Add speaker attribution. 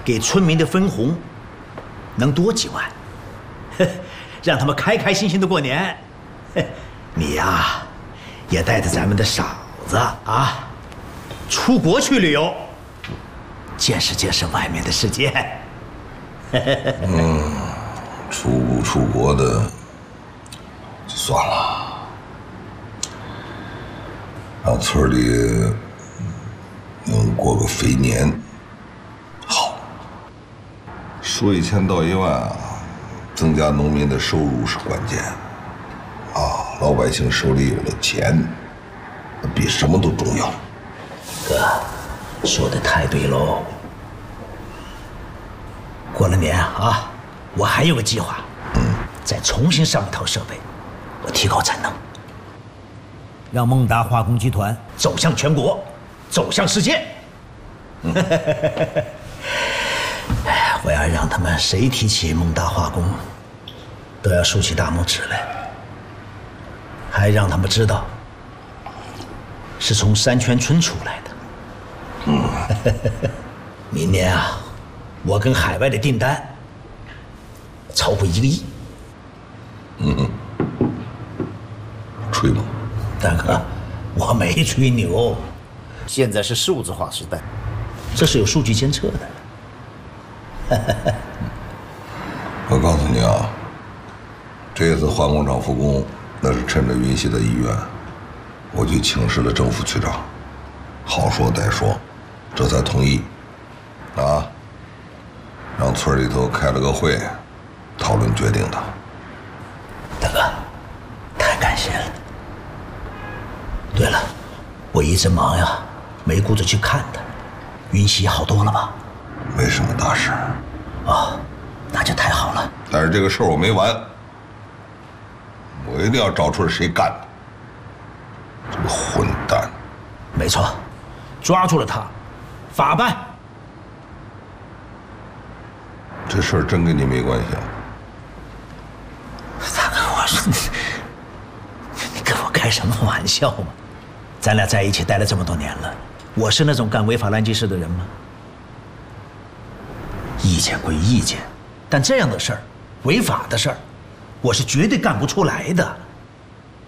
Speaker 1: 给村民的分红能多几万，让他们开开心心的过年。你呀，也带着咱们的嫂子啊，出国旅游，见识见识外面的世界。
Speaker 2: 出不出国的就算了，让村里能过个肥年，好。说1000到1万啊，增加农民的收入是关键。老百姓手里有了钱，比什么都重要。
Speaker 1: 哥，说的太对喽。过了年啊，我还有个计划，再重新上一套设备，我提高产能，让孟达化工集团走向全国，走向世界。我要让他们谁提起孟达化工，都要竖起大拇指来，还让他们知道是从山泉村出来的。明年啊，我跟海外的订单超过1个亿。
Speaker 2: 吹吗？
Speaker 1: 大哥，我没吹牛，现在是数字化时代，这是有数据监测的。
Speaker 2: 我告诉你啊，这次换工厂复工，那是趁着云溪的意愿，我去请示了政府局长，好说歹说，这才同意。让村里头开了个会，讨论决定的。
Speaker 1: 大哥，太感谢了。对了，我一直忙呀，没顾着去看他。云溪好多了吧？
Speaker 2: 没什么大事。
Speaker 1: 那就太好了。
Speaker 2: 但是这个事儿我没完，我一定要找出来谁干的。这个混蛋。
Speaker 1: 没错，抓住了他，法办。
Speaker 2: 这事儿真跟你没关系啊？
Speaker 1: 大哥，我说你跟我开什么玩笑嘛？咱俩在一起待了这么多年了，我是那种干违法乱纪事的人吗？意见归意见，但这样的事儿，违法的事儿，我是绝对干不出来的。